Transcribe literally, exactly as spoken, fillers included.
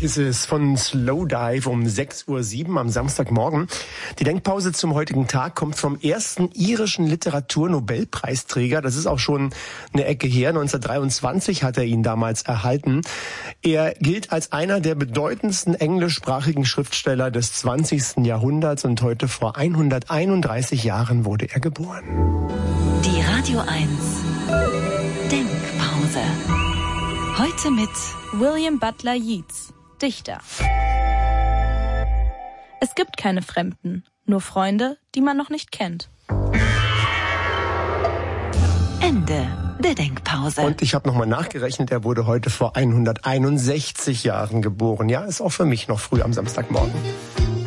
Kisses von Slowdive um sechs Uhr sieben am Samstagmorgen. Die Denkpause zum heutigen Tag kommt vom ersten irischen Literaturnobelpreisträger. Das ist auch schon eine Ecke her. neunzehnhundertdreiundzwanzig hat er ihn damals erhalten. Er gilt als einer der bedeutendsten englischsprachigen Schriftsteller des zwanzigsten Jahrhunderts und heute vor hunderteinunddreißig Jahren wurde er geboren. Die Radio eins Denkpause. Heute mit William Butler Yeats, Dichter. Es gibt keine Fremden, nur Freunde, die man noch nicht kennt. Ende der Denkpause. Und ich habe nochmal nachgerechnet, er wurde heute vor hunderteinundsechzig Jahren geboren. Ja, ist auch für mich noch früh am Samstagmorgen.